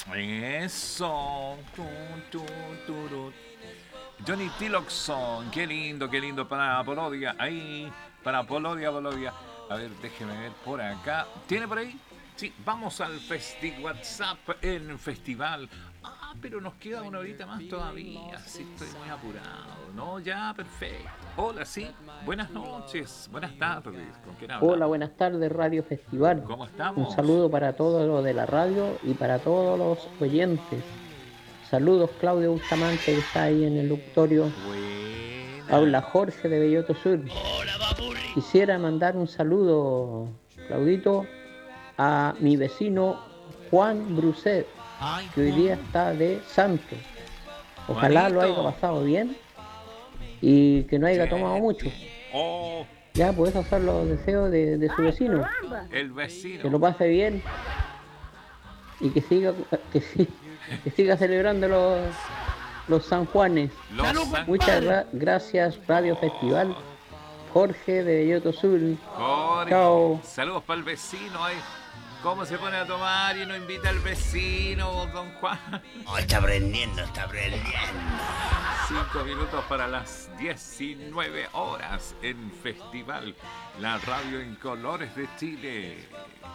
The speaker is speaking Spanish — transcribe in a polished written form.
Eso. Tu. Johnny Tillotson, qué lindo para Polodia. Ahí, para Polodia. A ver, déjeme ver por acá. ¿Tiene por ahí? Sí, vamos al WhatsApp en festival. Pero nos queda una horita más todavía. Sí, estoy muy apurado. No, ya, perfecto. Hola, sí. Buenas noches, buenas tardes. ¿Con quién Hola, hablamos? buenas tardes, Radio Festival. ¿Cómo Un estamos? saludo para todos los de la radio y para todos los oyentes. Saludos, Claudio Bustamante, que está ahí en el locutorio. Buena. Habla Jorge de Belloto Sur. Quisiera mandar un saludo, Claudito, a mi vecino Juan Bruset, Ay, que hoy día Juan. está de santo. Ojalá lo haya Juanito. pasado bien y que no haya tomado mucho. Yeti. Oh, Ya, pues esos son los deseos de su vecino. el Que vecino. lo pase bien y que siga celebrando los San Juanes. Los Muchas Sanjuan. gracias, Radio Festival. Oh, Jorge de Belloto Sur. Jorge. Chao. Saludos para el vecino. Ay, ¿cómo se pone a tomar y no invita al vecino, don Juan? Oh, está aprendiendo, está aprendiendo. 5 minutos para las 19 horas en Festival, la radio en colores de Chile.